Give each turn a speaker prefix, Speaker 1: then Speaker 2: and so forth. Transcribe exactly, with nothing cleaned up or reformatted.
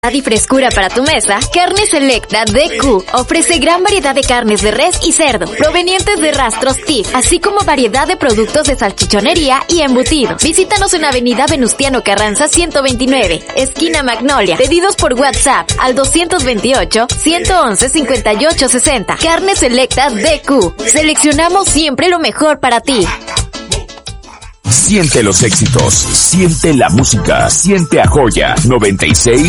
Speaker 1: Y frescura para tu mesa, Carne Selecta D Q ofrece gran variedad de carnes de res y cerdo, provenientes de rastros T I F, así como variedad de productos de salchichonería y embutido. Visítanos en Avenida Venustiano Carranza ciento veintinueve, esquina Magnolia. Pedidos por WhatsApp al doscientos veintiocho, ciento once, cincuenta y ocho sesenta. Carne Selecta D Q. Seleccionamos siempre lo mejor para ti.
Speaker 2: Siente los éxitos, siente la música, siente a Joya noventa y seis